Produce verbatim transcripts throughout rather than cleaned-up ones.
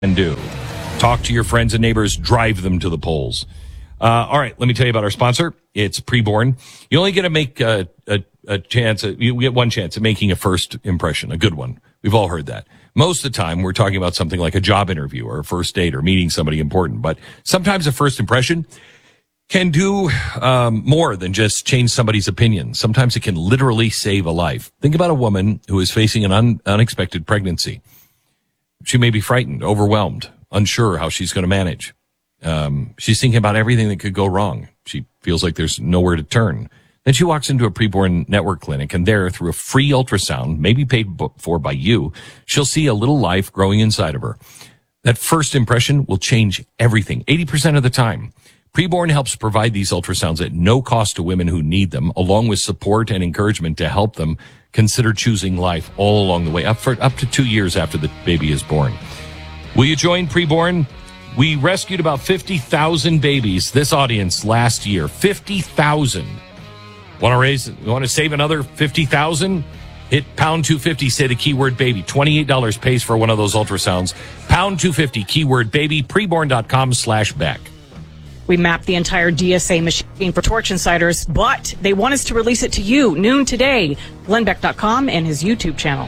And do. Talk to your friends and neighbors, drive them to the polls. Uh, all right, let me tell you about our sponsor. It's Preborn. You only get to make a, a, a chance, you get one chance at making a first impression, a good one. We've all heard that. Most of the time, we're talking about something like a job interview or a first date or meeting somebody important. But sometimes a first impression can do um, more than just change somebody's opinion. Sometimes it can literally save a life. Think about a woman who is facing an un- unexpected pregnancy. She may be frightened, overwhelmed, unsure how she's going to manage. Um, she's thinking about everything that could go wrong. She feels like there's nowhere to turn. Then she walks into a Preborn Network clinic, and there, through a free ultrasound, maybe paid for by you, she'll see a little life growing inside of her. That first impression will change everything, eighty percent of the time. Preborn helps provide these ultrasounds at no cost to women who need them, along with support and encouragement to help them consider choosing life all along the way, up for up to two years after the baby is born. Will you join Preborn? We rescued about fifty thousand babies, this audience, last year. fifty thousand. Want to raise, want to save another fifty thousand? Hit pound two fifty, say the keyword baby. twenty-eight dollars pays for one of those ultrasounds. Pound two fifty, keyword baby, preborn.com slash Beck. We mapped the entire D S A machine for Torch Insiders, but they want us to release it to you noon today. Glenn Beck dot com and his YouTube channel.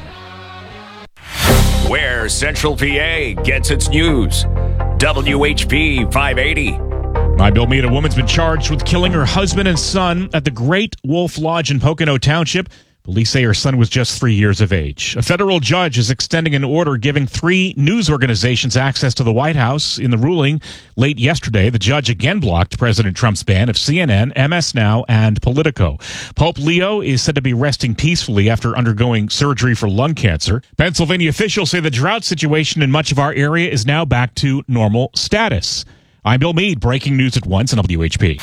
Where Central P A gets its news. W H P five eighty. I'm Bill Meade. A woman's been charged with killing her husband and son at the Great Wolf Lodge in Pocono Township. Police say her son was just three years of age. A federal judge is extending an order giving three news organizations access to the White House. In the ruling late yesterday, the judge again blocked President Trump's ban of C N N, M S Now, and Politico. Pope Leo is said to be resting peacefully after undergoing surgery for lung cancer. Pennsylvania officials say the drought situation in much of our area is now back to normal status. I'm Bill Meade, breaking news at once on W H P.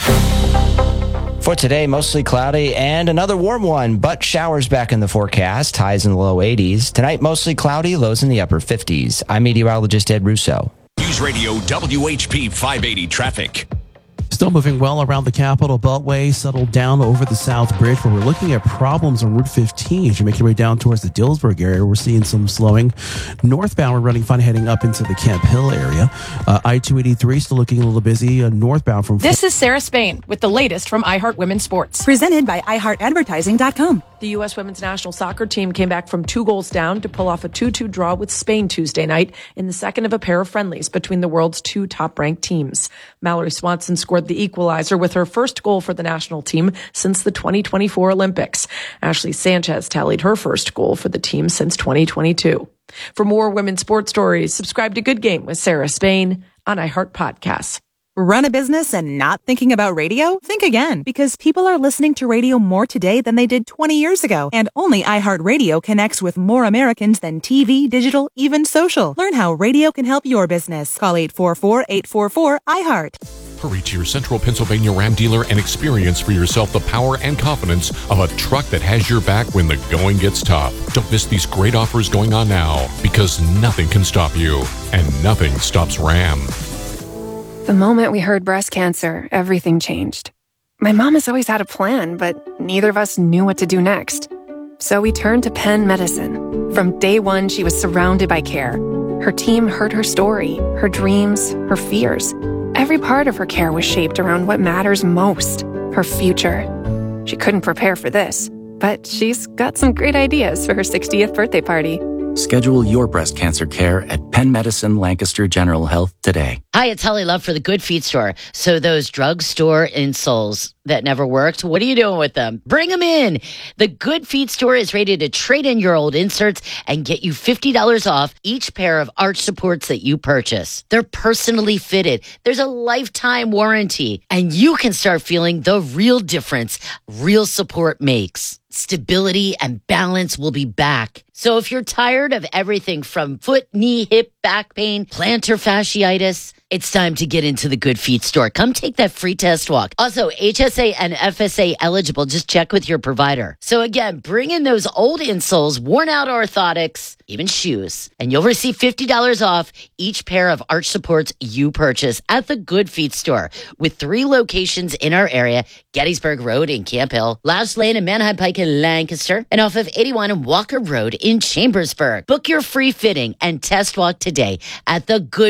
For today, mostly cloudy and another warm one, but showers back in the forecast, highs in the low eighties. Tonight, mostly cloudy, lows in the upper fifties. I'm meteorologist Ed Russo. News Radio W H P five eighty traffic. Still moving well around the Capitol Beltway, settled down over the South Bridge, where we're looking at problems on Route fifteen. As you make your way down towards the Dillsburg area, we're seeing some slowing. Northbound, we're running fine heading up into the Camp Hill area. Uh, I two eighty-three still looking a little busy. Uh, northbound from... This is Sarah Spain with the latest from iHeart Women's Sports. Presented by i heart advertising dot com. The U S women's national soccer team came back from two goals down to pull off a two two draw with Spain Tuesday night in the second of a pair of friendlies between the world's two top-ranked teams. Mallory Swanson scored the equalizer with her first goal for the national team since the twenty twenty-four Olympics. Ashley Sanchez tallied her first goal for the team since twenty twenty-two. For more women's sports stories, subscribe to Good Game with Sarah Spain on iHeart Podcasts. Run a business and not thinking about radio? Think again, because people are listening to radio more today than they did twenty years ago. And only iHeartRadio connects with more Americans than T V, digital, even social. Learn how radio can help your business. Call eight four four, eight four four, I heart. Hurry to your Central Pennsylvania Ram dealer and experience for yourself the power and confidence of a truck that has your back when the going gets tough. Don't miss these great offers going on now, because nothing can stop you, and nothing stops Ram. The moment we heard breast cancer, everything changed. My mom has always had a plan, but neither of us knew what to do next. So we turned to Penn Medicine. From day one, she was surrounded by care. Her team heard her story, her dreams, her fears. Every part of her care was shaped around what matters most, her future. She couldn't prepare for this, but she's got some great ideas for her sixtieth birthday party. Schedule your breast cancer care at Penn Medicine Lancaster General Health today. Hi, it's Holly Love for the Good Feet Store. So those drugstore insoles that never worked, what are you doing with them? Bring them in. The Good Feet Store is ready to trade in your old inserts and get you fifty dollars off each pair of arch supports that you purchase. They're personally fitted. There's a lifetime warranty, and you can start feeling the real difference real support makes. Stability and balance will be back. So if you're tired of everything from foot, knee, hip, back pain, plantar fasciitis, It's time to get into the Good Feet store. Come take that free test walk. Also, H S A and F S A eligible. Just check with your provider. So again, bring in those old insoles, worn out orthotics, even shoes, and you'll receive fifty dollars off each pair of arch supports you purchase at the Good Feet store, with three locations in our area: Gettysburg Road in Camp Hill, Louse Lane and Manheim Pike in Lancaster, and off of eighty-one and Walker Road in Chambersburg. Book your free fitting and test walk today at the Good